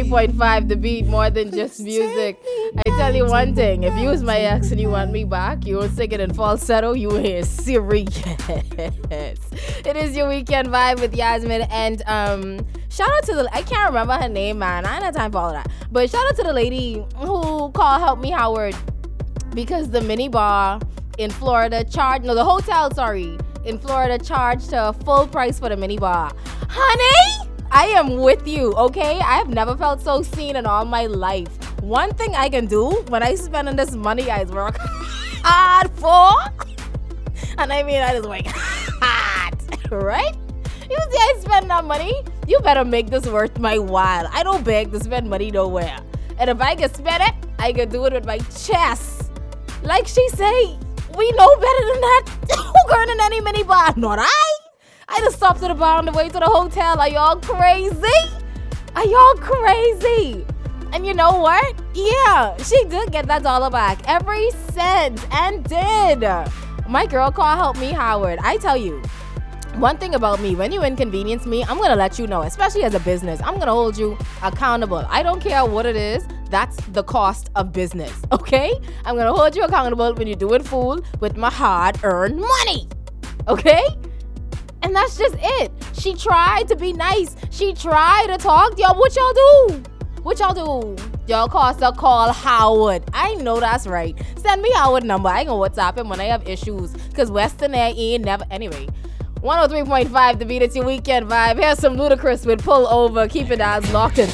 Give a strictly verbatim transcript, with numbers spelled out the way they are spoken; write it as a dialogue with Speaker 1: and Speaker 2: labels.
Speaker 1: three point five The Beat, more than just music. I tell you one thing, if you was my ex and you want me back, you will sing it in falsetto, you ain't serious. It is your weekend vibe with Yasmin, and um, shout out to the, I can't remember her name, man. I ain't had time for all of that. But shout out to the lady who called Help Me Howard, because the mini bar in Florida charged, no, the hotel, sorry, in Florida charged her full price for the mini bar. Honey, I am with you, okay? I have never felt so seen in all my life. One thing I can do when I spend on this money I work hard for, and I mean I just work hard, right? You see I spend that money, you better make this worth my while. I don't beg to spend money nowhere. And if I can spend it, I can do it with my chest. Like she say, we know better than that. Who going in any mini bar? Not I. I just stopped at the bar on the way to the hotel. Are y'all crazy? Are y'all crazy? And you know what? Yeah, she did get that dollar back. Every cent, and did. My girl called Help Me Howard. I tell you, one thing about me, when you inconvenience me, I'm going to let you know, especially as a business. I'm going to hold you accountable. I don't care what it is. That's the cost of business, okay? I'm going to hold you accountable when you're doing fool with my hard-earned money, okay? And that's just it. She tried to be nice. She tried to talk. Y'all, what y'all do? What y'all do? Y'all cost a call Howard. I know that's right. Send me Howard number. I can WhatsApp him when I have issues. Because Western Air ain't never... Anyway, one oh three point five The Beat, it's your weekend vibe. Here's some Ludacris with Pull Over. Keep it as locked and